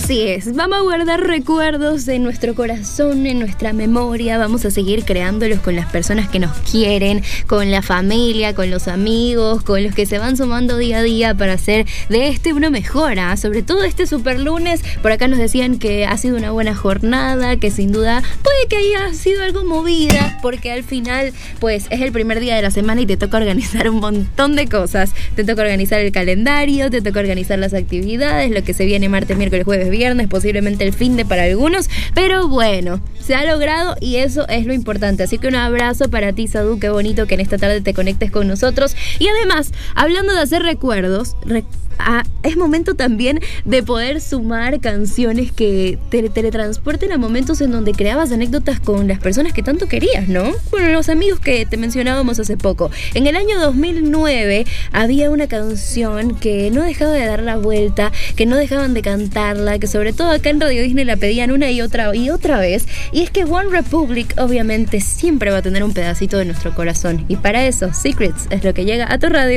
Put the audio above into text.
Así es, vamos a guardar recuerdos en nuestro corazón, en nuestra memoria, vamos a seguir creándolos con las personas que nos quieren, con la familia, con los amigos, con los que se van sumando día a día para hacer de este una mejora, sobre todo este super lunes. Por acá nos decían que ha sido una buena jornada, que sin duda puede que haya sido algo movida, porque al final pues es el primer día de la semana y te toca organizar un montón de cosas. Te toca organizar el calendario, te toca organizar las actividades, lo que se viene martes, miércoles, jueves, viernes, posiblemente el finde para algunos, pero bueno, se ha logrado y eso es lo importante. Así que un abrazo para ti, Sadu, qué bonito que en esta tarde te conectes con nosotros. Y además, hablando de hacer recuerdos, es momento también de poder sumar canciones que te teletransporten a momentos en donde creabas anécdotas con las personas que tanto querías, ¿no? Bueno, los amigos que te mencionábamos hace poco. En el año 2009 había una canción que no dejaba de dar la vuelta, que no dejaban de cantarla, que sobre todo acá en Radio Disney la pedían una y otra vez, y es que One Republic obviamente siempre va a tener un pedacito de nuestro corazón, y para eso Secrets es lo que llega a tu radio.